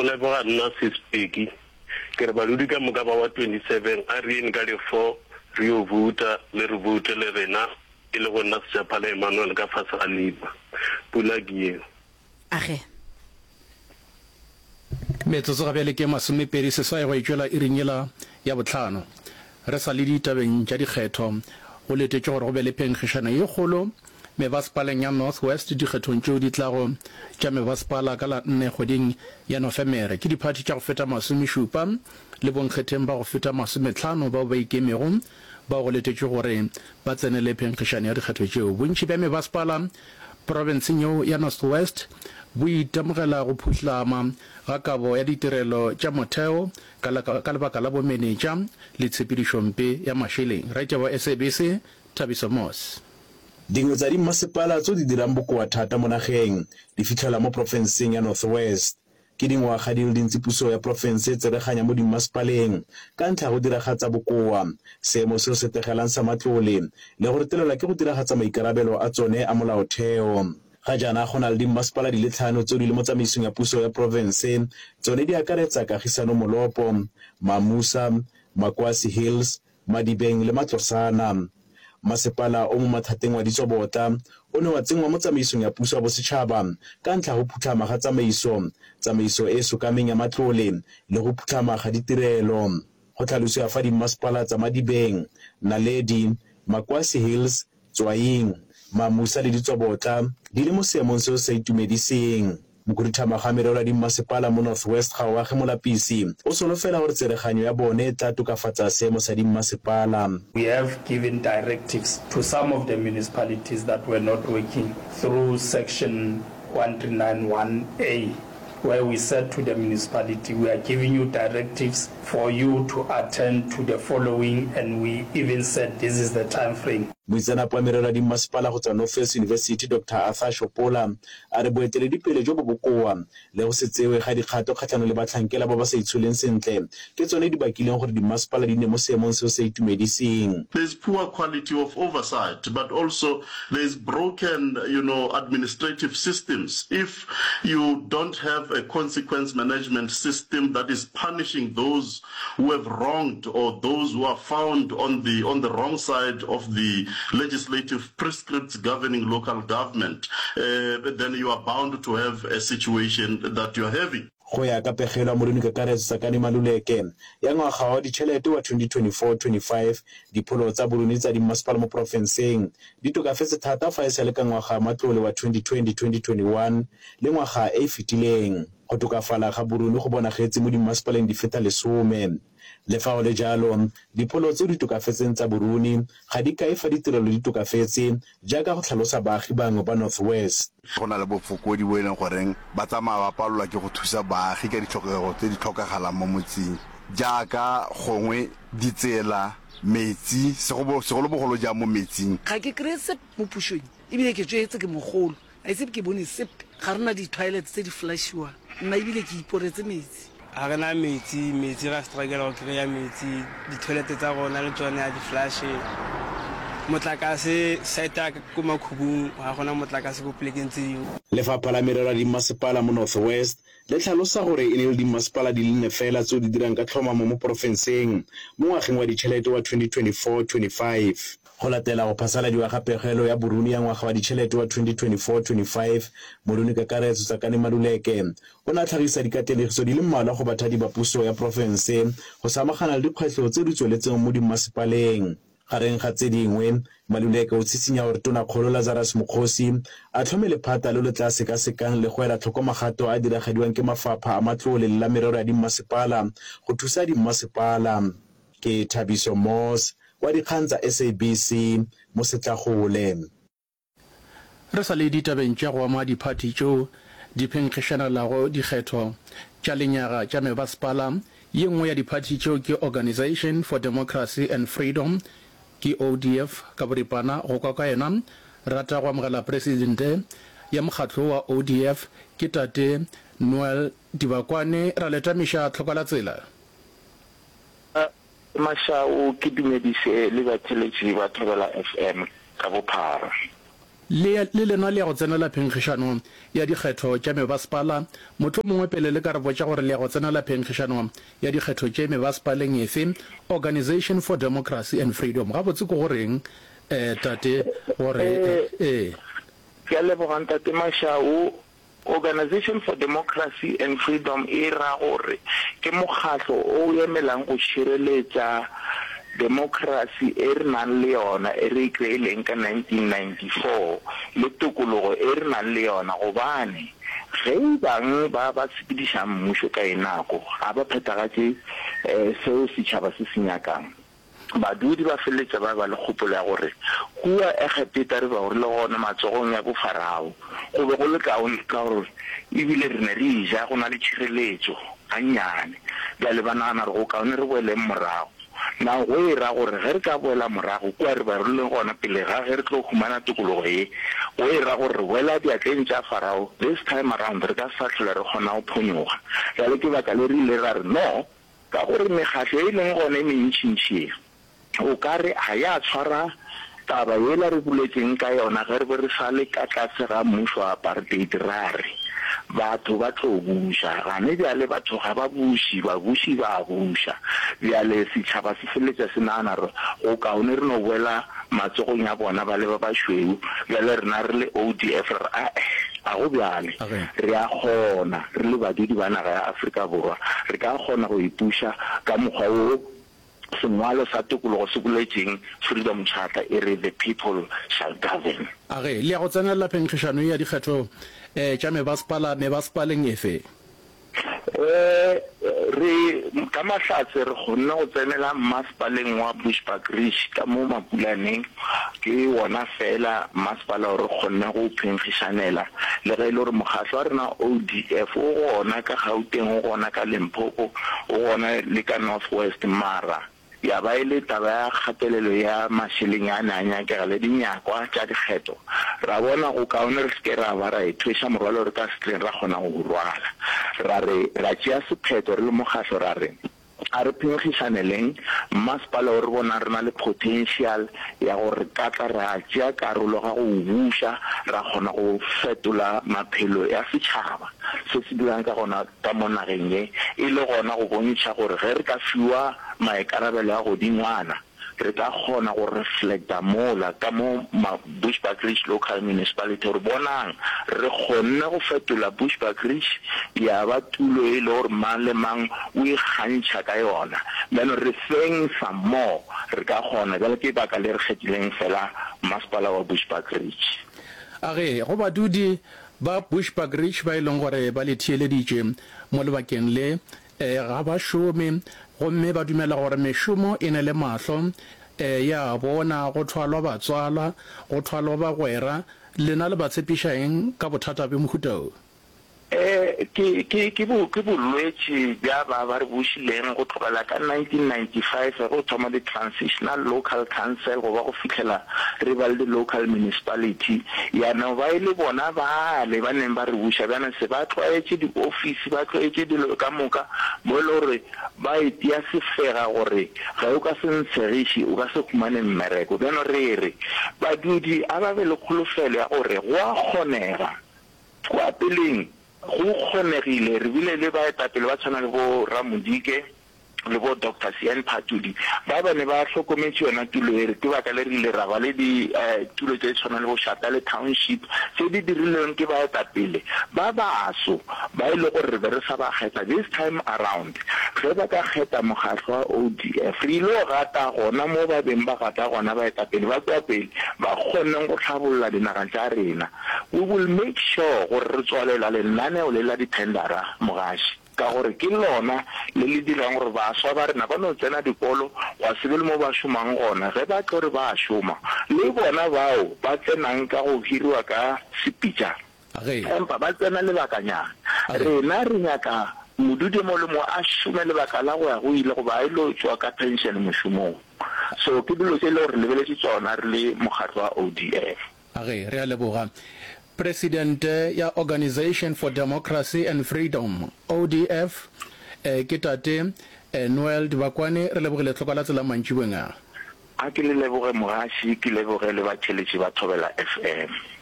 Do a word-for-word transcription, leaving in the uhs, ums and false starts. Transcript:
go leboga nna Sespeki ke re baludi ka moka ba wa twenty-seven a re in ka le four re yo vuta le re vute le rena e le gona se phala Emmanuel ka fasa ga liba pula gie age metsotso ga bjale ke masomepedi se sa go itšwela e ringela ya botlhano re sa le ditabeng tša dikgetho go letetše gore go be le phenkgišana ye kgolo mebasepaleng ya North West dikgethong tšeo di tlago tša mebasepala ka la nne kgweding ya Nofemere ke diphathi tša go feta masomešupa le bonkgetheng ba go feta masomehlano bao ba ikemego ba go letetše gore ba tsenele phenkgišano ya dikgetho tšeo bontši bja mebasepala provinceng yeo ya North West bo itemogela go phutlama ga kabo ya ditirelo tša motheo ka lebaka la bomenetša le tshepedišompe ya mašeleng raite wa S A B C Thabiso Moss. Dingwe tsa dimmasepala tso di dirang bokoa thata mo nageng di fitlhela mo profenseng ya North West ke dingwaga di le dintsi puso ya profense tsereganya mo dimmasepaleng ka ntlha go diragatsa bokoa seemo seo se tegelang sa matlole le go retelelwa ke go diragatsa maikarabelo a tsone a molaotheo. Ga jaana go na le dimmasepala di le tlhano tseo di le mo tsamaisong ya puso ya province tsone di akaretsa Kagisano Molopo, Mamusa, Makwasi Hills, Madibeng le Matlosana. Masepala o mo mathateng wa Ditsobota o ne wa tsengwa mo tsamaisong ya puso ya bosetšhaba ka ntlha go phutlhama ga tsamaiso tsamaiso e sokameng ya matlole le go phutlhama ga ditirelo go tlhalosiwa fa dimmasepala tsa Madibeng, Naledi, Makwasi Hills, Tswaing, Mamusa le Ditsobota di le mo seemong seo sa itumediseng. Mokhuduthamaga wa merero ya dimmasepala mo North West ga Oage Molapisi o solofela gore tsereganyo ya bone e tla tokafatsa seemo sa dimmasepala. We have given directives to some of the municipalities that were not working through section one three nine one A, where we said to the municipality, we are giving you directives for you to attend to the following, and we even said this is the time frame. Moitseanape wa merero ya dimmasepala go tswa North University Doctor Arthur Shopola a re boeteledipele jo bo bokoa le go se tsewe ga dikgato kgatlhanong le batlhankela ba ba sa itsholeng sentle ke tsone di bakileng gore dimmasepala di ne mo seemong seo sa itumediseng. There's poor quality of oversight, but also there's broken, you know, administrative systems. If you don't have a consequence management system that is punishing those who have wronged or those who are found on the on the wrong side of the legislative prescripts governing local government, uh, then you are bound to have a situation that you are having. Go ya ka pegelo ya Moruni Kakaretso Tsakane Maluleke ya ngwaga wa ditšhelete wa twenty twenty-four twenty-five dipholo tsa boruni tsa dimmasepala mo profenseng di tokafetse thata fa e sa le ka ngwaga matlole wa twenty twenty twenty twenty-one le ngwaga e fetileng. Go tokafala ga boruni go bonagetse mo dimmasepaleng di feta lesome. Le fa go le jalo dipholo tse di tokafetseng tsa boruni ga di kae fa ditirelo di tokafetse jaaka go tlhalosa baagi bangwe ba North West. Go na le bofokodi bo e leng goreng ba tsamaya ba palelwa ke go thusa baagi ka ditlhokego tse di tlhokagalang mo motseng jaaka gongwe ditsela metsi segolobogolo jang mo metsing. Ga ke kretse mo pušong ebile ke tswetse ke mogolo a itse ke bone sepe ga rena di-toilet tse di flashiwa nna ebile ke iporetse metsi ga re na metsi metsi ra struggle go kry-a metsi di-toilete tsa rona le tsone ya di-flashe motlakase seta ko makhubung ga gona motlakase ko plekeng tse dingwe. Lefapha la merero ya dimmasepala mo North West le tlhalosa gore e ne le dimmasepala di le nne fela tseo di dirang ka tlhomamo mo porofenseng mo ngwageng wa ditšhelete wa twenty twenty-four twenty-five. Go latela go phasaladiwa ga pegelo ya boruni ya ngwaga wa ditšhelete wa twenty twenty-four twenty-five Moruni Kakaretso Tsakane Maluleke o ne a tlhagisa dikatelegiso di le mmalwa go bathadi ba puso ya porofense go samagana le dikgwetlho tse di tsweletseng mo dimmasepaleng. Gareng ga tse dingwe Maluleke o tshitshinya gore Tonakgolo Lazarus Mokgosi a tlhome lephata le le tla sekasekang le go ela tlhoko magato a diragadiwang ke mafapha a matlole le la merero ya dimmasepala go thusa dimmasepala. Ke Thabiso Moss wa dikgang tsa S A B C mo Setlagole. Re sa le ditabeng tša go ama diphathi tšeo di phenkgišanelago dikgetho tša lenyaga tša mebasepala ye nngwe ya diphathi tšeo ke Organisation for Democracy and Freedom ke O D F ka boripana go kwa ka yena rata go amogela presidente ya mokgatlo wa O D F ke Tate Noel Dibakwane ra letamiša tlhokala tsela. Masha o ke dumedise le batheletši ba Thobela F M ka bophara. le le lena le go tsenela phenkgišano ya dikgetho tša mebasepala motho mongwe pele le ka re botša gore le go tsenela phenkgišano ya dikgetho tše mebasepaleng efe Organization for Democracy and Freedom ga botse ko goreng eh tate gore eh ke a leboga ntate Mashau. Organization for Democracy and Freedom e ra gore ke mokgatlo o emelang go šireletša democracy e re nang le yona e re kreileng ka nineteen ninety-four le tokologo e re nang le yona gobane ge bang ba ba sepediša mmušo ka enako ga ba phethagatše seo setšhaba se se nyakang badudi ba feletša ba ba le kgopolo ya gore kua egepeta re ba gore le gona matsogong ya bofarao go be go le kaone ka gore ebile re ne re ija go na le tšhireletšo gannyane bjale ba nagana re go kaone re boeleng morago na go e ra gore ge re ka boela morago kua re ba re le gona pele ga ge re tlo humana tokologo ye go e ra gore re boela diatleng tša farao this time around re ka sa tlhole re kgona go phonyoga bjale ke baka le re ile ra re no ka gore mekgatlho e leng gone e mentšintšhi o ka re ga ya tshwara taba yela re buletseng ka yona ge re be re sa le ka tlase ga mmušo wa apartheid ra re batho ba tlo buša gane bjale batho ga ba buši babuši ba buša bjale setšhaba se feletša se nagana re go kaone re no boela matsogong ya bona ba le ba bašweu bjale rena re le O D F re a a go bjale re a kgona re le badudi ba naga ya Afrika Borwa re ka kgona go ipuša ka mokgwa o sengwalo sa tokologo se boletšeng Freedom Charter e re the people shall govern. Age le go tsenela phenkgišano ya dikgetho eh tša mebasepala mebasepaleng efe eh re ka mahlatse re gonna go tsenela masepaleng wa Bushbuckridge ka mo Mapulaneng ke wona fela masepala re gonna go phenkgišanela le ge ile gore mokgatlo wa rena O D F o gona ka Gauteng o gona ka Limpopo o gona le ka North West Mara ya ba ile taba ya kgatelelo ya mašeleng a nanya ke gale dinyakwa tša dikgetho ra bona go kaone re se ra ba ra ithweša morwalo re ka setleng ra kgona go rwala ra re ra tšea sephetho re le mokgatlo ra re a re phenkgišaneleng masepala o re bona re na le potential ya gore ka tla ra tšea karolo ga go buša ra kgona go fetola maphelo ya setšhaba se se dirang ka gona ka mo nageng ye e le gona go bontšha gore ge re ka fiwa maikarabelo a godingwana re ka kgona go reflecta mola ka mo Bushbuckridge local municipality re bonang re kgonne go fetola Bushbuckridge ya ba tulo e le gore mang le mang o ikgantšha ka yona bjalo re feng some more re ka kgona bjale ke baka le re kgethileng fela masepala wa Bushbuckridge. Age go badudi ba Bushbuckridge ba e leng gore ba le thieleditše mo lebakeng le ga ba šome gomme ba dumela gore mešomo e ne le mahlo eh ya bona go thwalwa batswala go thwalwa bagwera lena le ba tshepiša eng ka bothata be mohutao eh ke ke ke bo ke bolwetse bja ba ba re bušileng go tlogela ka nineteen ninety-five go thoma the transitional local council go ba go fitlhela re ba le local municipality ya no ba ile bona ba le ba neng ba re buša bana se ba tlwaetse di office ba tlwaetse dilo ka moka mo lore ba itia se fega gore ga o ka se ntshegiši o ka se khumane mmereko bana re re badudi a ba be le kholofelo ya gore go a kgonega kwa peleng go kgonegile re bile le baetapele ba tshwana le bo Ramodike le bo Doctor Sian Phatudi ba ba ne ba hlokometse yona tulo e re ke baka le rile ra ba le di tulo tse tshwana le bo Shatale Township tse di dirileng ke baetapele ba baso ba ile gore re be re sa ba kgetha this time around ge ba ka kgetha mokgatlo wa O D F re ile go gata gona mo ba beng ba gata gona baetapele ba tswa pele ba kgonne go tlhabolola dinaga tša rena we will make sure gore re tswalela lenaneo le la ditendera mogaši ka gore ke lona le le dirang gore bašwa ba rena ba no tsena dikolo wa se be le mo ba šomang gona ge ba tlo re ba šoma le bona bao ba tsenang ka go hiriwa ka sepitša empa ba tsena lebakanyana rena re nyaka modudi mo le mo a šome lebaka la go ya go ile go ba ile tswa ka pension mošomong so ke dilo tse le gore lebeletse tsona re le mokgatlo wa O D F. Age re a leboga President ya Organization for Democracy and Freedom O D F eh ke tate eh, Noel Dibakwane re lebogile tlhoka la tsela mantši bwenga a ke le leboge mogaši ke leboge le ba tšheletše ba Thobela F M.